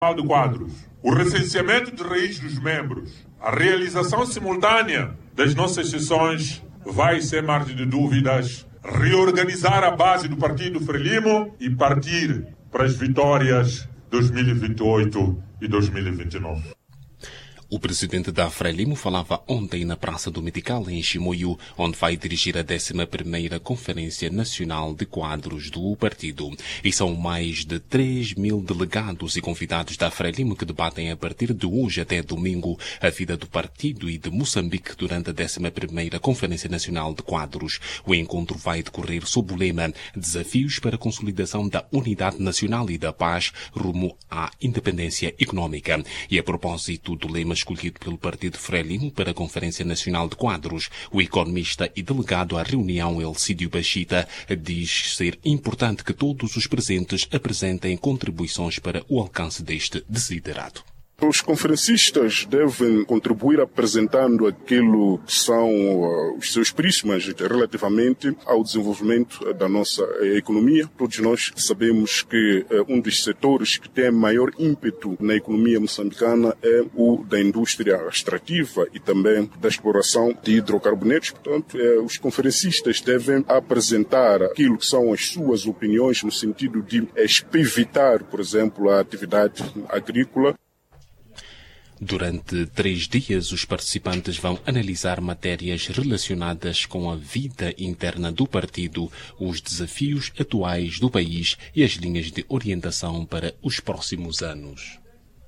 de Quadros, o recenseamento de raiz dos membros, a realização simultânea das nossas sessões vai, sem margem de dúvidas, reorganizar a base do Partido Frelimo e partir para as vitórias 2028 e 2029. O presidente da Frelimo falava ontem na Praça do Medical, em Chimoio, onde vai dirigir a 11ª Conferência Nacional de Quadros do partido. E são mais de 3.000 delegados e convidados da Frelimo que debatem a partir de hoje até domingo a vida do partido e de Moçambique durante a 11ª Conferência Nacional de Quadros. O encontro vai decorrer sob o lema Desafios para a Consolidação da Unidade Nacional e da Paz rumo à Independência Económica. E a propósito do lema escolhido pelo Partido Frelimo para a Conferência Nacional de Quadros, o economista e delegado à reunião Elcídio Bachita diz ser importante que todos os presentes apresentem contribuições para o alcance deste desiderato. Os conferencistas devem contribuir apresentando aquilo que são os seus prismas relativamente ao desenvolvimento da nossa economia. Todos nós sabemos que um dos setores que tem maior ímpeto na economia moçambicana é o da indústria extrativa e também da exploração de hidrocarbonetos. Portanto, os conferencistas devem apresentar aquilo que são as suas opiniões no sentido de evitar, por exemplo, a atividade agrícola. Durante 3 dias, os participantes vão analisar matérias relacionadas com a vida interna do partido, os desafios atuais do país e as linhas de orientação para os próximos anos.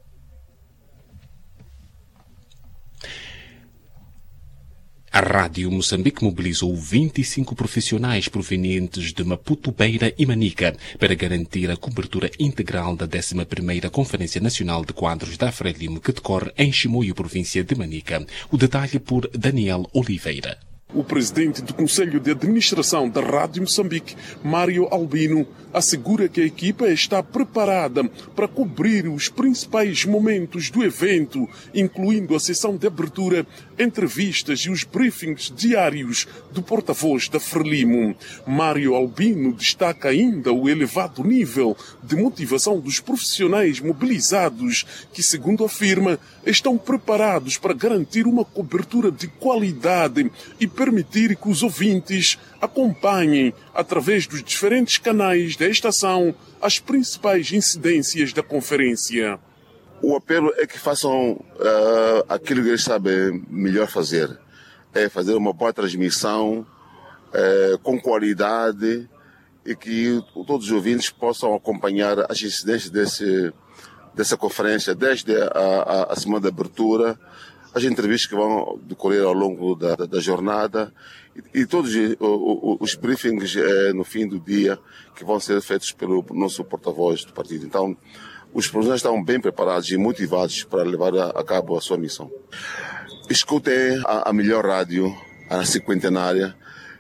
A Rádio Moçambique mobilizou 25 profissionais provenientes de Maputo, Beira e Manica para garantir a cobertura integral da 11ª Conferência Nacional de Quadros da Frelimo, que decorre em Chimoio, província de Manica. O detalhe por Daniel Oliveira. O presidente do Conselho de Administração da Rádio Moçambique, Mário Albino, assegura que a equipa está preparada para cobrir os principais momentos do evento, incluindo a sessão de abertura, entrevistas e os briefings diários do porta-voz da Frelimo. Mário Albino destaca ainda o elevado nível de motivação dos profissionais mobilizados que, segundo afirma, estão preparados para garantir uma cobertura de qualidade e permitir que os ouvintes acompanhem, através dos diferentes canais da estação, as principais incidências da conferência. O apelo é que façam aquilo que eles sabem melhor fazer. É fazer uma boa transmissão, com qualidade, e que todos os ouvintes possam acompanhar as incidências dessa conferência, desde a semana de abertura, as entrevistas que vão decorrer ao longo da jornada e todos os briefings no fim do dia que vão ser feitos pelo nosso porta-voz do partido. Então, os profissionais estão bem preparados e motivados para levar a cabo a sua missão. Escutem a melhor rádio, a cinquentenária,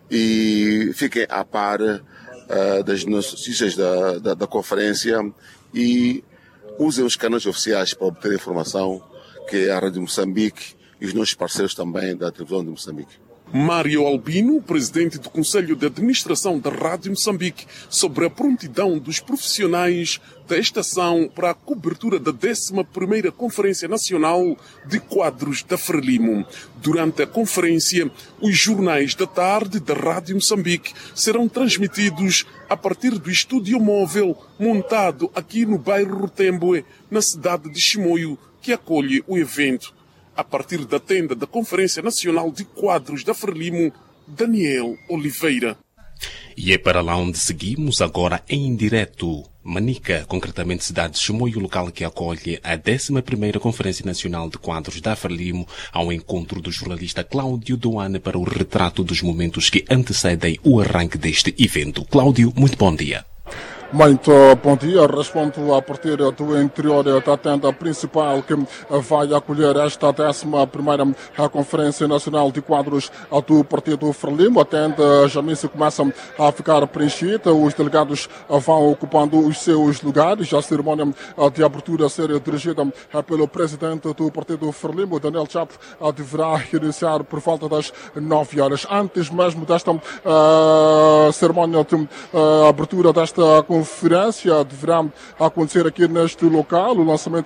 e fiquem a par das notícias da conferência e usem os canais oficiais para obter informação, que é a Rádio Moçambique e os nossos parceiros também da televisão de Moçambique. Mário Albino, presidente do Conselho de Administração da Rádio Moçambique, sobre a prontidão dos profissionais da estação para a cobertura da 11ª Conferência Nacional de Quadros da Frelimo. Durante a conferência, os jornais da tarde da Rádio Moçambique serão transmitidos a partir do estúdio móvel montado aqui no bairro Rutemboe, na cidade de Chimoio, que acolhe o evento. A partir da tenda da Conferência Nacional de Quadros da Frelimo, Daniel Oliveira. E é para lá onde seguimos agora em direto. Manica, concretamente cidade de Chimoio, local que acolhe a 11ª Conferência Nacional de Quadros da Frelimo, ao encontro do jornalista Cláudio Doane para o retrato dos momentos que antecedem o arranque deste evento. Cláudio, muito bom dia. Muito bom dia, respondo a partir do interior da tenda principal que vai acolher esta 11ª Conferência Nacional de Quadros do Partido Frelimo. A tenda já se começa a ficar preenchida, os delegados vão ocupando os seus lugares. A cerimónia de abertura a ser dirigida pelo presidente do Partido Frelimo, Daniel Chapo, deverá iniciar por volta das 9 horas. Antes mesmo desta cerimónia de abertura desta conferência, deverá acontecer aqui neste local o lançamento